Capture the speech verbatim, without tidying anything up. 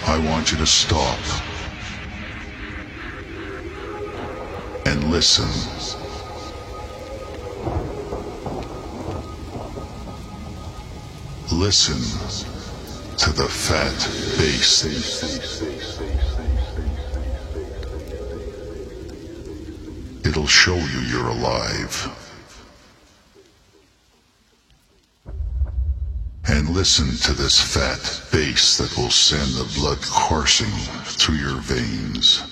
I want you to stop and listen. Listen to the fat bass. It'll show you you're alive. And listen to this fat bass that will send the blood coursing through your veins.